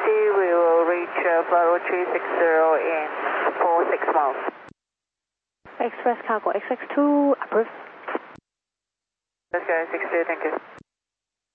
we will reach flight level 360 in 46 miles. Express cargo XX2, approved. Let's go 62, thank you.